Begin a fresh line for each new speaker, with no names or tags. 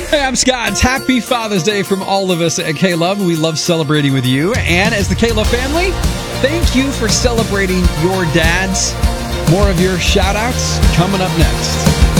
Hey, I'm Scott. Happy Father's Day from all of us at K-Love. We love celebrating with you. And as the K-Love family, thank you for celebrating your dads. More of your shout-outs coming up next.